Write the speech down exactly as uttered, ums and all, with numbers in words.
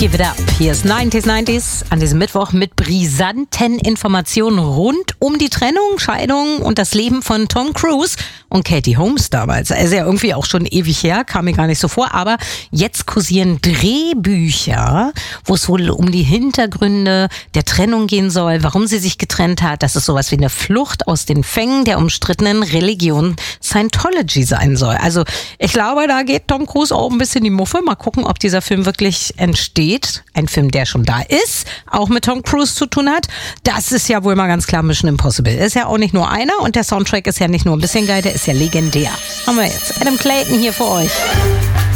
Give it up. Hier ist neunzig neunzig an diesem Mittwoch mit brisanten Informationen rund um die Trennung, Scheidung und das Leben von Tom Cruise und Katie Holmes damals. Also ja irgendwie auch schon ewig her, kam mir gar nicht so vor, aber jetzt kursieren Drehbücher, wo es wohl um die Hintergründe der Trennung gehen soll, warum sie sich getrennt hat, dass es sowas wie eine Flucht aus den Fängen der umstrittenen Religion Scientology sein soll. Also ich glaube, da geht Tom Cruise auch ein bisschen die Muffe. Mal gucken, ob dieser Film wirklich entsteht. Ein Film, der schon da ist, auch mit Tom Cruise zu tun hat. Das ist ja wohl mal ganz klar Mission Impossible. Ist ja auch nicht nur einer und der Soundtrack ist ja nicht nur ein bisschen geil, der ist ja legendär. Haben wir jetzt Adam Clayton hier für euch.